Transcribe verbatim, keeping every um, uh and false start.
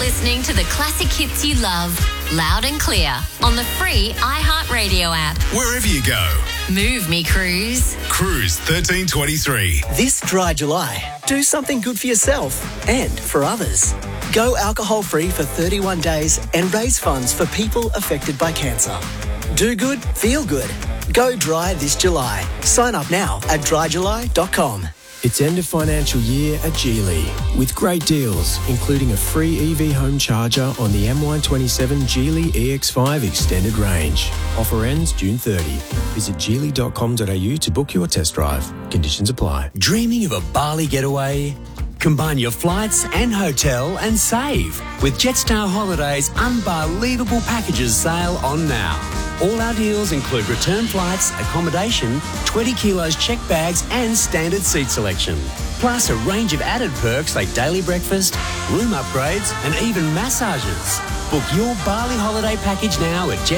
listening to the classic hits you love, loud and clear, on the free iHeartRadio app. Wherever you go. Move me, Cruise. Cruise thirteen twenty-three. This dry July, do something good for yourself and for others. Go alcohol-free for thirty-one days and raise funds for people affected by cancer. Do good, feel good. Go dry this July. Sign up now at dry july dot com. It's end of financial year at Geely with great deals, including a free E V home charger on the M Y twenty-seven Geely E X five Extended Range. Offer ends June thirtieth. Visit geely dot com dot a u to book your test drive. Conditions apply. Dreaming of a Bali getaway? Combine your flights and hotel and save with Jetstar Holidays' unbelievable packages sale on now. All our deals include return flights, accommodation, twenty kilos checked bags and standard seat selection. Plus a range of added perks like daily breakfast, room upgrades and even massages. Book your Bali holiday package now at Jetstar.